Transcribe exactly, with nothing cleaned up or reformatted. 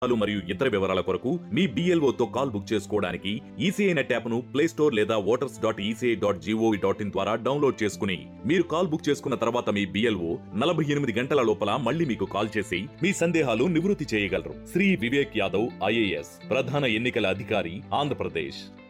మరియు ఇతర వివరాల కొరకు మీ బిఎల్ఓ తో కాల్ బుక్ చేసుకోవడానికి ఈసీఐ నెట్ యాప్ ను ప్లే స్టోర్ లేదా voters dot ECI dot GOV dot in ద్వారా డౌన్లోడ్ చేసుకుని మీరు కాల్ బుక్ చేసుకున్న తర్వాత మీ బిఎల్ఓ నలభై ఎనిమిది గంటల లోపల మళ్ళీ మీకు కాల్ చేసి మీ సందేహాలు నివృత్తి చేయగలరు. శ్రీ వివేక్ యాదవ్ ఐఏఎస్, ప్రధాన ఎన్నికల అధికారి, ఆంధ్రప్రదేశ్.